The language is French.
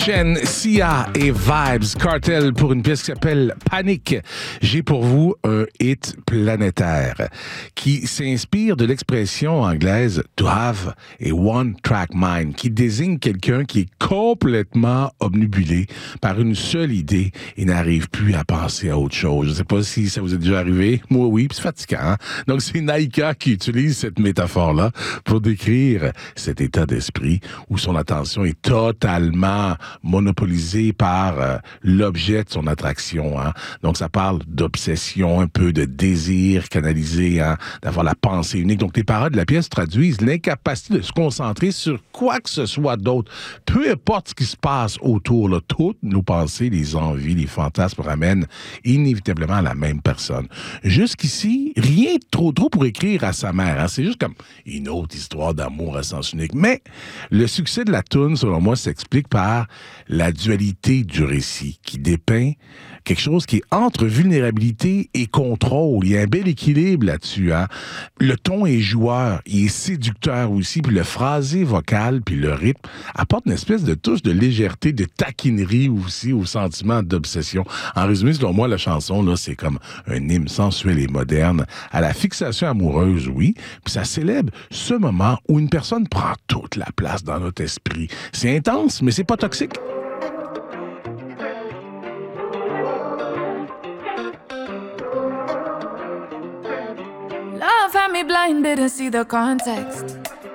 prochaine, Sia et Vibes Cartel pour une pièce qui s'appelle Panic. J'ai pour vous un hit planétaire qui s'inspire de l'expression anglaise to have a one-track mind, qui désigne quelqu'un qui est complètement obnubilé par une seule idée et n'arrive plus à penser à autre chose. Je ne sais pas si ça vous est déjà arrivé. Moi, oui, puis c'est fatigant. Hein? Donc, c'est Naika qui utilise cette métaphore-là pour décrire cet état d'esprit où son attention est totalement monopolisée par l'objet de son attraction. Hein? Donc, ça parle d'obsession, un peu de désir canalisé, hein? D'avoir la pensée unique. Donc, les paroles de la pièce traduisent l'incapacité de se concentrer sur quoi que ce soit d'autre. Peu importe ce qui se passe autour, là, toutes nos pensées, les envies, les fantasmes ramènent inévitablement à la même personne. Jusqu'ici, rien de trop pour écrire à sa mère. Hein? C'est juste comme une autre histoire d'amour à sens unique. Mais le succès de la toune, selon moi, s'explique par la dualité du récit qui dépeint quelque chose qui est entre vulnérabilité et contrôle. Il y a un bel équilibre là-dessus. Hein? Le ton est joueur, il est séducteur aussi, puis le phrasé vocal, puis le rythme apporte une espèce de touche de légèreté, de taquinerie aussi au sentiment d'obsession. En résumé, selon moi, la chanson, là, c'est comme un hymne sensuel et moderne à la fixation amoureuse, oui, puis ça célèbre ce moment où une personne prend toute la place dans notre esprit. C'est intense, mais c'est pas toxique. Love had me blind, didn't see the context.